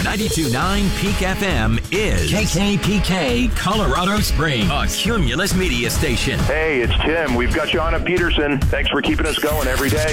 92.9 Peak FM is KKPK Colorado Springs, a Cumulus media station. Hey, it's Tim. We've got you on at Peterson. Thanks for keeping us going every day.